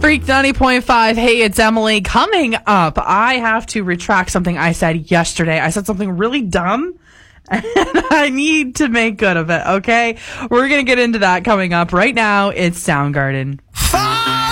Freak 90.5. Hey, it's Emily. Coming up, I have to retract something I said yesterday. I said something really dumb, and I need to make good of it, okay? We're going to get into that coming up. Right now, it's Soundgarden.